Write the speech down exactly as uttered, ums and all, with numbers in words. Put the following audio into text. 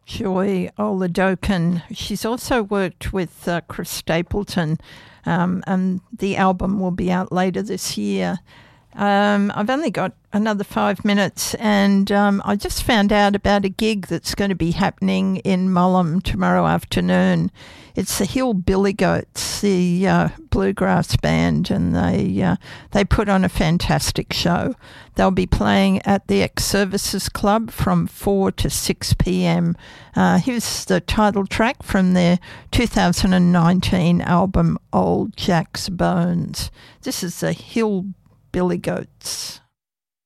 Joy Oladokin. She's also worked with uh, Chris Stapleton, um, and the album will be out later this year. Um, I've only got another five minutes, and um, I just found out about a gig that's going to be happening in Mullum tomorrow afternoon. It's the Hill Billy Goats, the uh, bluegrass band, and they uh, they put on a fantastic show. They'll be playing at the Ex-Services Club from four to six p.m. Uh, here's the title track from their two thousand nineteen album, Old Jack's Bones. This is the Hill Billy Goats.